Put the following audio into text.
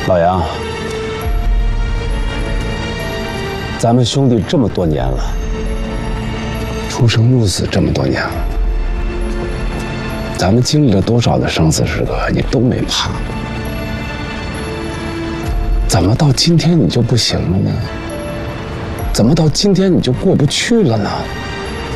老杨，咱们兄弟这么多年了，出生入死这么多年了，咱们经历了多少的生死时刻，你都没怕，怎么到今天你就不行了呢？怎么到今天你就过不去了呢？